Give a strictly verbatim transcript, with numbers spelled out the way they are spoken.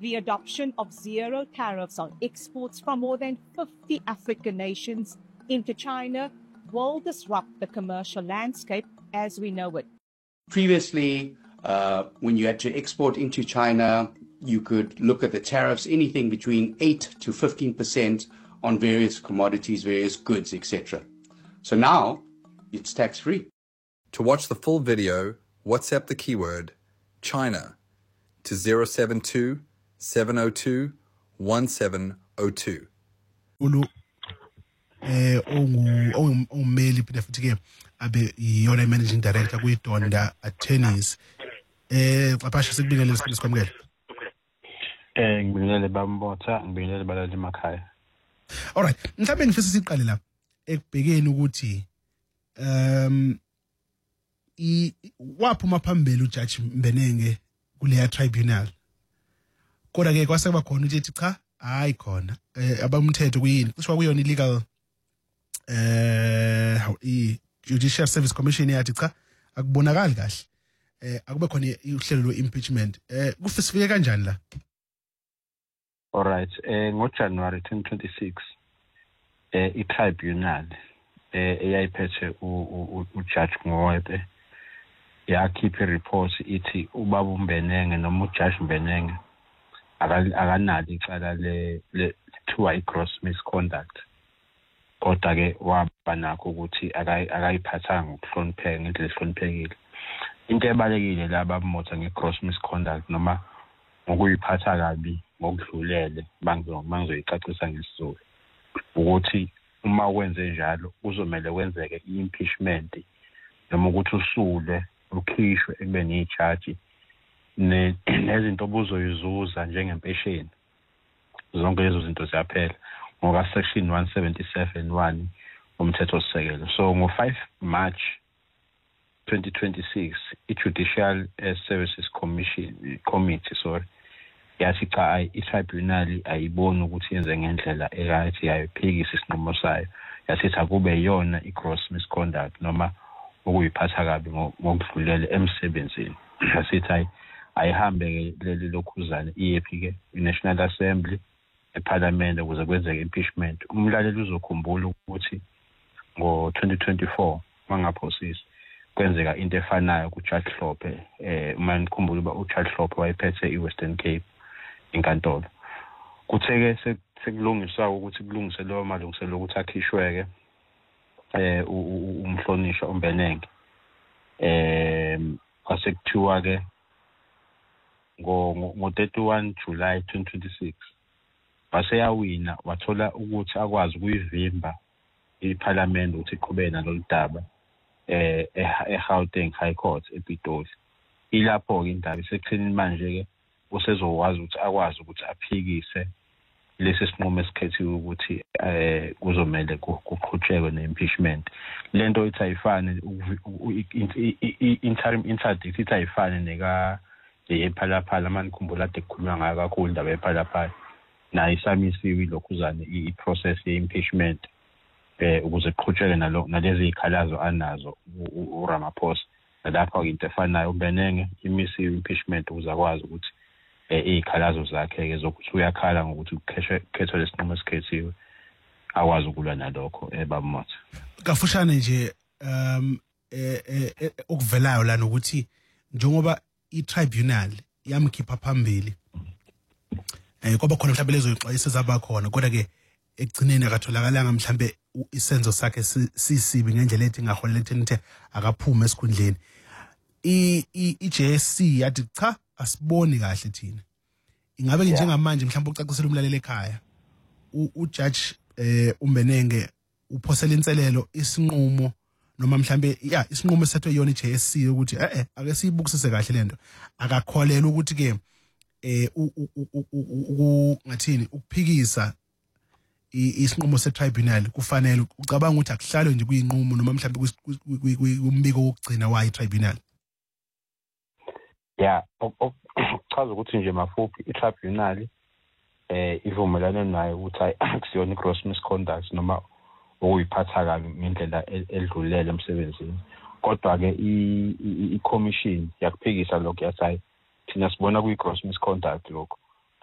The adoption of zero tariffs on exports from more than fifty African nations into China will disrupt the commercial landscape as we know it. Previously, uh, when you had to export into China, you could look at the tariffs, anything between eight to fifteen percent on various commodities, various goods, et cetera. So now it's tax-free. To watch the full video, WhatsApp the keyword China to zero seven two, seven zero two, one seven zero two. Ulu eh ongu ongummeli phela futhi ke abe yona managing director kwiDonda Attorneys. Eh Xaphasha sikubingelele sikwamukele. Eh ngibingelele bambotha ngibingelele balali emakhaya. All right, mhlawumbe ngifisa siqale la ekubhekeni ukuthi um i waphuma phambili uJudge Mbenenge kuleya tribunal. Kodwa ke kwase kuba khona ukuthi cha hayi khona eh abamthetho kuyini kusho kuyona illegal eh i Judicial Service Commission yathi cha akubonakali kahle eh akube khona uhlelo lwe-impeachment eh kufisifike kanjani la? All right, eh ngo January twenty twenty-six eh i tribunal eh eyayiphethe u Judge Ngoebe yakhipha report ithi ubaba uMbenenge noma uJudge Mbenenge akanalo icala le lethiwa i-gross misconduct. Kodwa ke waba nakho ukuthi akayiphathanga ngokuhlonipheka ngendlela ehloniphekile. Into ebalekile laba abamotha nge-gross misconduct noma ngokuyiphatha kabi ngokudlulele bangizoyicacisa ngesizulu ukuthi uma wenze njalo uzomele wenzeke i-impeachment noma ukuthi usule ukhishwe ekubeni i-charge nezinto obuzoyizuza njengempesheni. Zonke lezo zinto ziyaphela ngoba section one seventy-seven one umthethosisekelo. So ngo five March twenty twenty-six i-Judicial Services Commission Committee sorry yathi cha i-tribunal ayiboni ukuthi yenze ngendlela erayithi yayiphikisa isinqumo sayo yathi akube yona i-gross misconduct noma ukuyiphatha kabi ngokudlulele emsebenzini. Yasithi ayihambe leli lokhuzana iyephi ke i-National Assembly eParliament ukuze kwenzeke impeachment. Umlaleli uzokhumbula ukuthi ngo twenty twenty-four mangaphosisi kwenzeka into efanayo kuJudge Hlophe eh uma ngikhumbula uba uJudge Hlophe wayephethe iWestern Cape inkantolo. Kutheke sekulungiswa ukuthi kulungise lo malungiselelo ukuthi akhishweke eh umhlonisha uMbenenge. Eh kwasekuthiwa ke ngo thirty-one July twenty twenty-six waseyawina wathola ukuthi akwazi ukuyivimba iParliament ukuthi iqhubeke nalolu daba eh eGauteng High Court ePitoli. Ilapho ke indaba isekuthenini manje ke usezokwazi ukuthi akwazi ukuthi aphikise lesi sinqumo esikhethiwe ukuthi eh kuzomela kuqhutshekwe neimpeachment. Lento ithi ayifane interim interdict ithi ayifane neka ephalaphala manikhumbula ade kukhulunywa ngayo kakhulu indaba ephalaphala na isamisiwe lokhuzane i-process ye-impeachment eh ukuze kuqhutsheke nalo nalezi ikhalazo anazo uRamaphosa. Lapho into efanayo uMbenenge imisiwe impeachment ukuze akwazi ukuthi izikhalazo zakhe ke zokuthi uyakhala ngokuthi ukhethwe lesinqumo esikhethiwe akwazi ukulwa nalokho ebamotha. Kafushane nje um eh okuvelayo la nokuthi njengoba i-tribunal yamkhipha phambili eh kwaba khona mhlawumbe lezo ixwayiso zaba khona kodwa ke ekugcineni akatholakala mhlawumbe isenzo sakhe sisibi ngendlela ethi ngaholela ekuthi akaphume esikhundleni. I-J S C yathi cha asiboni kahle thina. Ingabe njengamanje mhlawumbe ucacisela umlaleli ekhaya uJudge eh uMbenenge uphosela inselelo isinqumo noma mhlambe ya isinqumo sethwe yona i-J S C ukuthi eh eh ake siyibukisise kahle lento akakholela ukuthi ke eh ngathini ukuphikisa isinqumo se-tribunal kufanele ucabanga ukuthi akuhlalwe nje kuyinqumo noma mhlambe kumbiko wokugcina wayi tribunal. Yeah, chaza ukuthi nje mafuphi i-tribunal eh ivumelane nayo ukuthi akusiyona i-gross misconduct noma ukuyiphatha kabi ngendlela edlulele emsebenzini. Kodwa ke i-commission yakuphikisa lokho yathi thina sibona kuyi-gross misconduct lokho